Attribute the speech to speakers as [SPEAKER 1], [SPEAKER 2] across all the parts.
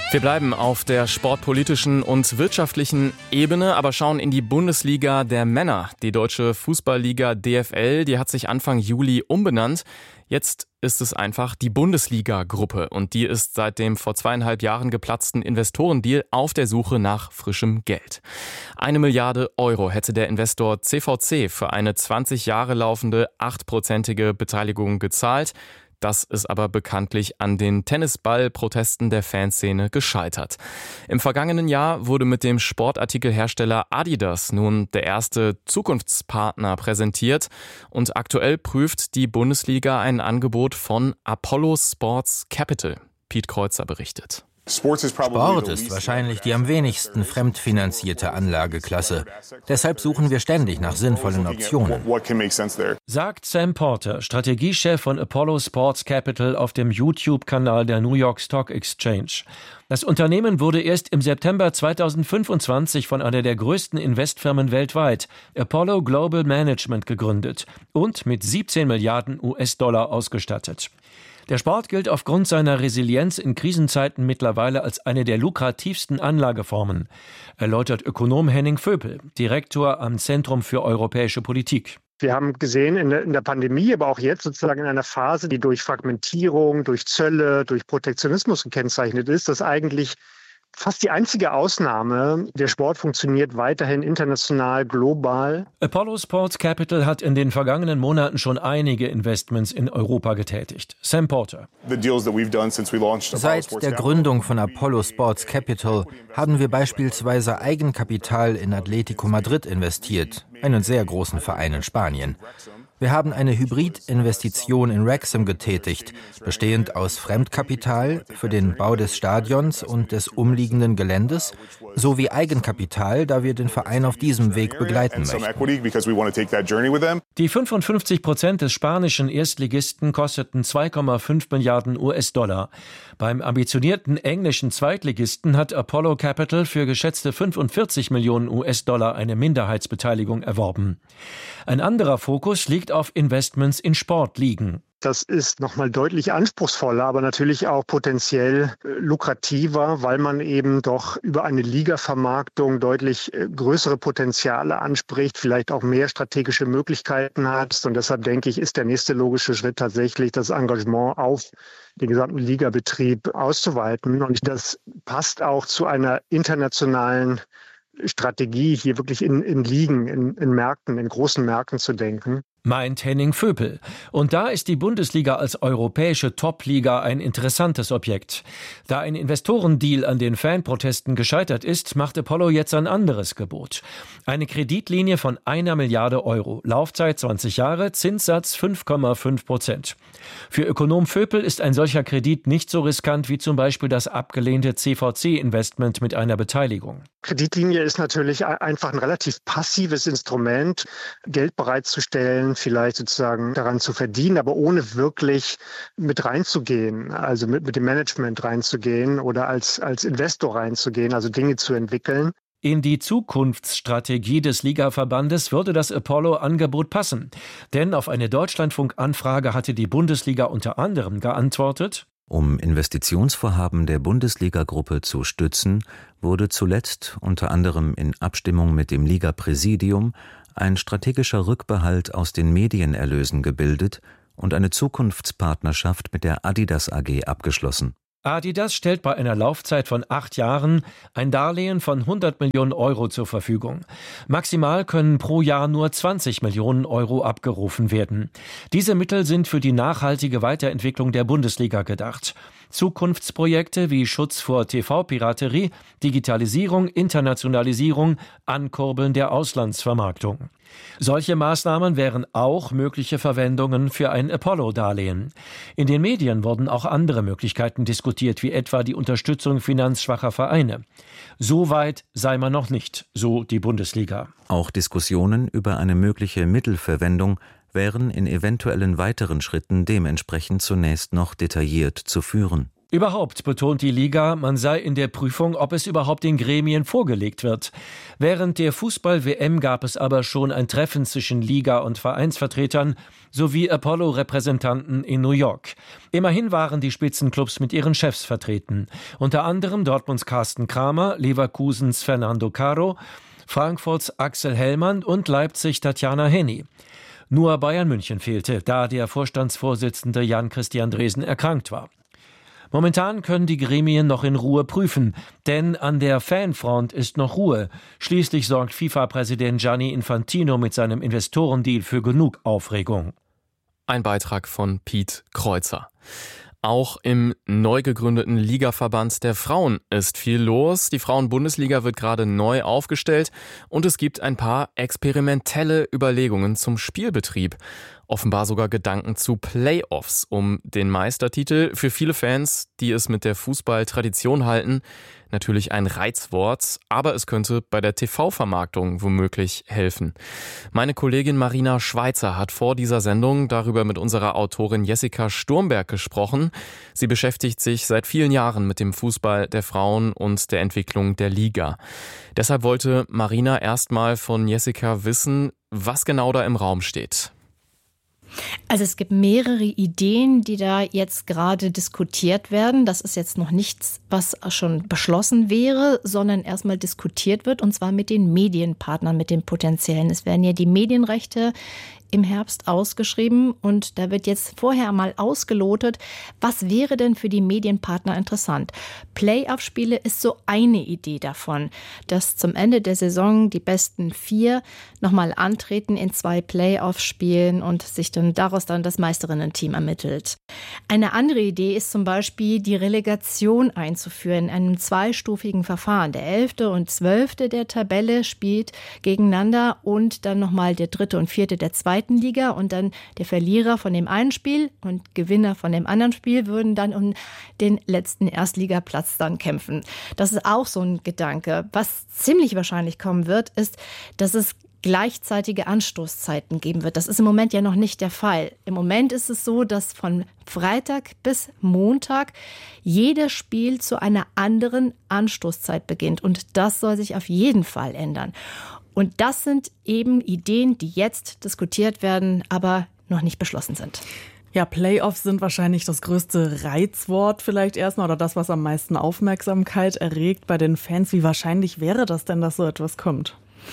[SPEAKER 1] Wir bleiben auf der sportpolitischen und wirtschaftlichen Ebene, aber schauen in die Bundesliga der Männer. Die deutsche Fußballliga DFL, die hat sich Anfang Juli umbenannt. Jetzt ist es einfach die Bundesliga-Gruppe und die ist seit dem vor 2,5 Jahren geplatzten Investorendeal auf der Suche nach frischem Geld. 1 Milliarde Euro hätte der Investor CVC für eine 20 Jahre laufende 8%ige Beteiligung gezahlt. Das ist aber bekanntlich an den Tennisball-Protesten der Fanszene gescheitert. Im vergangenen Jahr wurde mit dem Sportartikelhersteller Adidas nun der erste Zukunftspartner präsentiert und aktuell prüft die Bundesliga ein Angebot von Apollo Sports Capital. Piet Kreuzer berichtet.
[SPEAKER 2] Sport ist wahrscheinlich die am wenigsten fremdfinanzierte Anlageklasse. Deshalb suchen wir ständig nach sinnvollen Optionen.
[SPEAKER 3] Sagt Sam Porter, Strategiechef von Apollo Sports Capital auf dem YouTube-Kanal der New York Stock Exchange. Das Unternehmen wurde erst im September 2025 von einer der größten Investfirmen weltweit, Apollo Global Management, gegründet und mit 17 Milliarden US-Dollar ausgestattet. Der Sport gilt aufgrund seiner Resilienz in Krisenzeiten mittlerweile als eine der lukrativsten Anlageformen, erläutert Ökonom Henning Vöpel, Direktor am Zentrum für europäische Politik.
[SPEAKER 4] Wir haben gesehen in der Pandemie, aber auch jetzt sozusagen in einer Phase, die durch Fragmentierung, durch Zölle, durch Protektionismus gekennzeichnet ist, dass eigentlich fast die einzige Ausnahme, der Sport funktioniert weiterhin international, global.
[SPEAKER 3] Apollo Sports Capital hat in den vergangenen Monaten schon einige Investments in Europa getätigt. Sam Porter.
[SPEAKER 2] Seit der Gründung von Apollo Sports Capital haben wir beispielsweise Eigenkapital in Atletico Madrid investiert, einen sehr großen Verein in Spanien. Wir haben eine Hybrid-Investition in Wrexham getätigt, bestehend aus Fremdkapital für den Bau des Stadions und des umliegenden Geländes sowie Eigenkapital, da wir den Verein auf diesem Weg begleiten möchten.
[SPEAKER 3] Die 55% des spanischen Erstligisten kosteten 2,5 Milliarden US-Dollar. Beim ambitionierten englischen Zweitligisten hat Apollo Capital für geschätzte 45 Millionen US-Dollar eine Minderheitsbeteiligung erworben. Ein anderer Fokus liegt auf Investments in Sportligen.
[SPEAKER 4] Das ist nochmal deutlich anspruchsvoller, aber natürlich auch potenziell lukrativer, weil man eben doch über eine Ligavermarktung deutlich größere Potenziale anspricht, vielleicht auch mehr strategische Möglichkeiten hat. Und deshalb denke ich, ist der nächste logische Schritt tatsächlich, das Engagement auf den gesamten Ligabetrieb auszuweiten. Und das passt auch zu einer internationalen Strategie, hier wirklich in Ligen, in Märkten, in großen Märkten zu denken.
[SPEAKER 3] Meint Henning Vöpel. Und da ist die Bundesliga als europäische Top-Liga ein interessantes Objekt. Da ein Investorendeal an den Fanprotesten gescheitert ist, macht Apollo jetzt ein anderes Gebot. Eine Kreditlinie von 1 Milliarde Euro, Laufzeit 20 Jahre, Zinssatz 5,5%. Für Ökonom Vöpel ist ein solcher Kredit nicht so riskant wie zum Beispiel das abgelehnte CVC-Investment mit einer Beteiligung.
[SPEAKER 4] Kreditlinie ist natürlich einfach ein relativ passives Instrument, Geld bereitzustellen, vielleicht sozusagen daran zu verdienen, aber ohne wirklich mit reinzugehen, also mit dem Management reinzugehen oder als Investor reinzugehen, also Dinge zu entwickeln.
[SPEAKER 3] In die Zukunftsstrategie des Ligaverbandes würde das Apollo-Angebot passen. Denn auf eine Deutschlandfunk-Anfrage hatte die Bundesliga unter anderem geantwortet:
[SPEAKER 5] Um Investitionsvorhaben der Bundesliga-Gruppe zu stützen, wurde zuletzt unter anderem in Abstimmung mit dem Liga-Präsidium ein strategischer Rückbehalt aus den Medienerlösen gebildet und eine Zukunftspartnerschaft mit der Adidas AG abgeschlossen.
[SPEAKER 3] Adidas stellt bei einer Laufzeit von 8 Jahren ein Darlehen von 100 Millionen Euro zur Verfügung. Maximal können pro Jahr nur 20 Millionen Euro abgerufen werden. Diese Mittel sind für die nachhaltige Weiterentwicklung der Bundesliga gedacht. Zukunftsprojekte wie Schutz vor TV-Piraterie, Digitalisierung, Internationalisierung, Ankurbeln der Auslandsvermarktung. Solche Maßnahmen wären auch mögliche Verwendungen für ein Apollo-Darlehen. In den Medien wurden auch andere Möglichkeiten diskutiert, wie etwa die Unterstützung finanzschwacher Vereine. So weit sei man noch nicht, so die Bundesliga.
[SPEAKER 5] Auch Diskussionen über eine mögliche Mittelverwendung wären in eventuellen weiteren Schritten dementsprechend zunächst noch detailliert zu führen.
[SPEAKER 3] Überhaupt betont die Liga, man sei in der Prüfung, ob es überhaupt den Gremien vorgelegt wird. Während der Fußball-WM gab es aber schon ein Treffen zwischen Liga und Vereinsvertretern sowie Apollo-Repräsentanten in New York. Immerhin waren die Spitzenclubs mit ihren Chefs vertreten. Unter anderem Dortmunds Carsten Kramer, Leverkusens Fernando Caro, Frankfurts Axel Hellmann und Leipzig Tatjana Henny. Nur Bayern München fehlte, da der Vorstandsvorsitzende Jan-Christian Dresen erkrankt war. Momentan können die Gremien noch in Ruhe prüfen, denn an der Fanfront ist noch Ruhe. Schließlich sorgt FIFA-Präsident Gianni Infantino mit seinem Investorendeal für genug Aufregung.
[SPEAKER 1] Ein Beitrag von Piet Kreuzer. Auch im neu gegründeten Ligaverband der Frauen ist viel los. Die Frauen-Bundesliga wird gerade neu aufgestellt und es gibt ein paar experimentelle Überlegungen zum Spielbetrieb. Offenbar sogar Gedanken zu Playoffs um den Meistertitel. Für viele Fans, die es mit der Fußballtradition halten, natürlich ein Reizwort, aber es könnte bei der TV-Vermarktung womöglich helfen. Meine Kollegin Marina Schweizer hat vor dieser Sendung darüber mit unserer Autorin Jessica Sturmberg gesprochen. Sie beschäftigt sich seit vielen Jahren mit dem Fußball der Frauen und der Entwicklung der Liga. Deshalb wollte Marina erstmal von Jessica wissen, was genau da im Raum steht.
[SPEAKER 6] Also es gibt mehrere Ideen, die da jetzt gerade diskutiert werden. Das ist jetzt noch nichts, was schon beschlossen wäre, sondern erstmal diskutiert wird, und zwar mit den Medienpartnern, mit den potenziellen. Es werden ja die Medienrechte im Herbst ausgeschrieben und da wird jetzt vorher mal ausgelotet, was wäre denn für die Medienpartner interessant. Playoff-Spiele ist so eine Idee davon, dass zum Ende der Saison die besten 4 nochmal antreten in 2 Playoff-Spielen und sich dann daraus dann das Meisterinnen-Team ermittelt. Eine andere Idee ist zum Beispiel, die Relegation einzuführen in einem 2-stufigen Verfahren. Der 11. und 12. der Tabelle spielt gegeneinander und dann nochmal der 3. und 4. der 2. Liga und dann der Verlierer von dem einen Spiel und Gewinner von dem anderen Spiel würden dann um den letzten Erstligaplatz dann kämpfen. Das ist auch so ein Gedanke. Was ziemlich wahrscheinlich kommen wird, ist, dass es gleichzeitige Anstoßzeiten geben wird. Das ist im Moment ja noch nicht der Fall. Im Moment ist es so, dass von Freitag bis Montag jedes Spiel zu einer anderen Anstoßzeit beginnt. Und das soll sich auf jeden Fall ändern. Und das sind eben Ideen, die jetzt diskutiert werden, aber noch nicht beschlossen sind.
[SPEAKER 7] Ja, Playoffs sind wahrscheinlich das größte Reizwort vielleicht erstmal oder das, was am meisten Aufmerksamkeit erregt bei den Fans. Wie wahrscheinlich wäre das denn, dass so etwas kommt?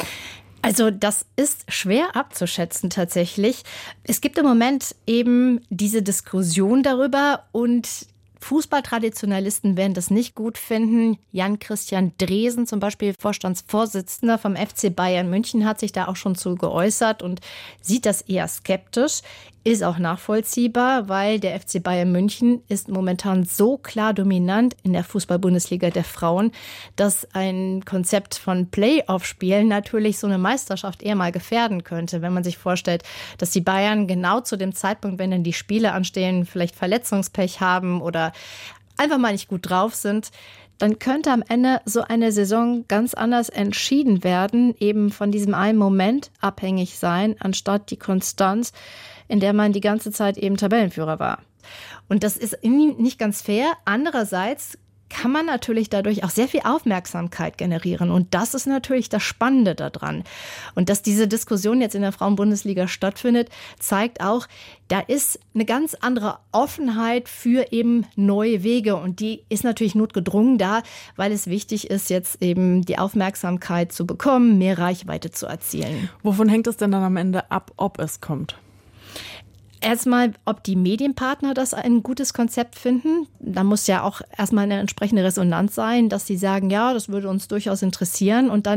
[SPEAKER 6] Also das ist schwer abzuschätzen tatsächlich. Es gibt im Moment eben diese Diskussion darüber und Fußballtraditionalisten werden das nicht gut finden. Jan-Christian Dresen, zum Beispiel Vorstandsvorsitzender vom FC Bayern München, hat sich da auch schon zu geäußert und sieht das eher skeptisch. Ist auch nachvollziehbar, weil der FC Bayern München ist momentan so klar dominant in der Fußball-Bundesliga der Frauen, dass ein Konzept von Playoff-Spielen natürlich so eine Meisterschaft eher mal gefährden könnte. Wenn man sich vorstellt, dass die Bayern genau zu dem Zeitpunkt, wenn dann die Spiele anstehen, vielleicht Verletzungspech haben oder einfach mal nicht gut drauf sind, dann könnte am Ende so eine Saison ganz anders entschieden werden, eben von diesem einen Moment abhängig sein, anstatt die Konstanz, in der man die ganze Zeit eben Tabellenführer war. Und das ist nicht ganz fair. Andererseits kann man natürlich dadurch auch sehr viel Aufmerksamkeit generieren. Und das ist natürlich das Spannende daran. Und dass diese Diskussion jetzt in der Frauen-Bundesliga stattfindet, zeigt auch, da ist eine ganz andere Offenheit für eben neue Wege. Und die ist natürlich notgedrungen da, weil es wichtig ist, jetzt eben die Aufmerksamkeit zu bekommen, mehr Reichweite zu erzielen.
[SPEAKER 7] Wovon hängt es denn dann am Ende ab, ob es kommt?
[SPEAKER 6] Erstmal, ob die Medienpartner das ein gutes Konzept finden. Da muss ja auch erstmal eine entsprechende Resonanz sein, dass sie sagen, ja, das würde uns durchaus interessieren. Und dann